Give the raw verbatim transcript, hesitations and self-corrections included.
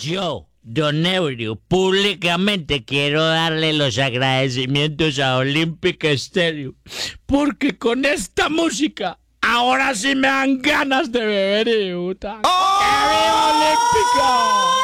Yo, Don Eurio, públicamente quiero darle los agradecimientos a Olímpica Estéreo, porque con esta música ahora sí me dan ganas de beber y disfrutar. ¡Oh! ¡Que viva Olímpica!